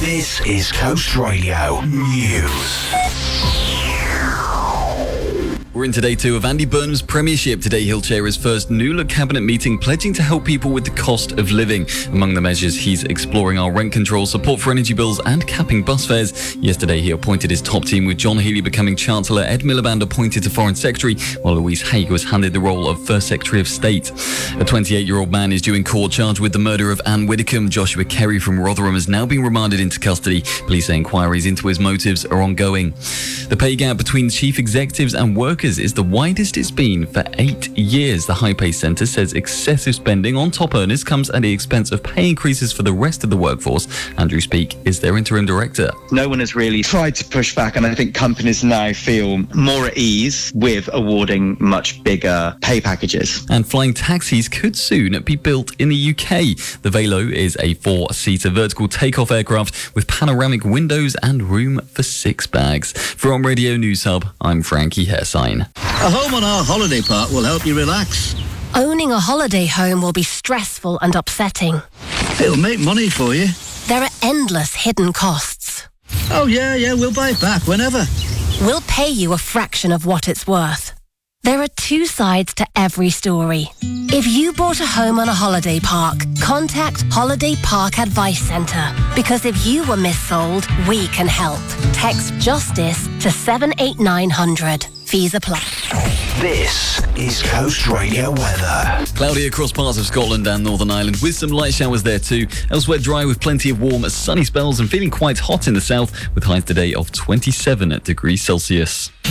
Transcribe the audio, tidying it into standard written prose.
This is Coast Radio News. We're into day 2 of Andy Burnham's premiership. Today he'll chair his first New Look cabinet meeting, pledging to help people with the cost of living. Among the measures, he's exploring our rent control, support for energy bills and capping bus fares. Yesterday he appointed his top team, with John Healey becoming Chancellor, Ed Miliband appointed to Foreign Secretary, while Louise Haigh was handed the role of First Secretary of State. A 28-year-old man is due in court charged with the murder of Anne Widdecombe. Joshua Kerry from Rotherham has now been remanded into custody. Police say inquiries into his motives are ongoing. The pay gap between chief executives and workers is the widest it's been for 8 years. The High Pay Centre says excessive spending on top earners comes at the expense of pay increases for the rest of the workforce. Andrew Speake is their interim director. No one has really tried to push back, and I think companies now feel more at ease with awarding much bigger pay packages. And flying taxis could soon be built in the UK. The Velo is a 4-seater vertical takeoff aircraft with panoramic windows and room for 6 bags. From Radio News Hub, I'm Frankie Hairsign. A home on our holiday park will help you relax. Owning a holiday home will be stressful and upsetting. It'll make money for you. There are endless hidden costs. Oh, yeah, we'll buy it back whenever. We'll pay you a fraction of what it's worth. There are 2 sides to every story. If you bought a home on a holiday park, contact Holiday Park Advice Centre. Because if you were missold, we can help. Text JUSTICE to 78900. Fees apply. This is Coast Radio weather. Cloudy across parts of Scotland and Northern Ireland, with some light showers there too. Elsewhere dry with plenty of warm, sunny spells and feeling quite hot in the south, with highs today of 27 degrees Celsius.